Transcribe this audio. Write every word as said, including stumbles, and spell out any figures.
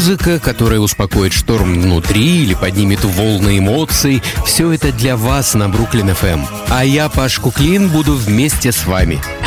Музыка, которая успокоит шторм внутри или поднимет волны эмоций. Все это для вас на Бруклин эф эм. А я, Паш Куклин, буду вместе с вами.